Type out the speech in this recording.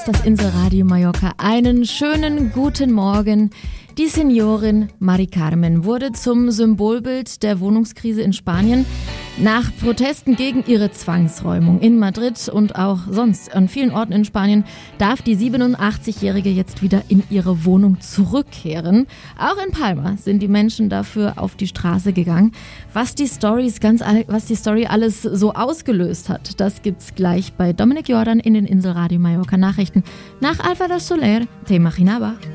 Das Inselradio Mallorca. Einen schönen guten Morgen. Die Seniorin Mari Carmen wurde zum Symbolbild der Wohnungskrise in Spanien. Nach Protesten gegen ihre Zwangsräumung in Madrid und auch sonst an vielen Orten in Spanien darf die 87-Jährige jetzt wieder in ihre Wohnung zurückkehren. Auch in Palma sind die Menschen dafür auf die Straße gegangen. Was die Story alles so ausgelöst hat, das gibt's gleich bei Dominik Jordan in den Inselradio Mallorca Nachrichten nach Alvaro Soler. Te imaginaba.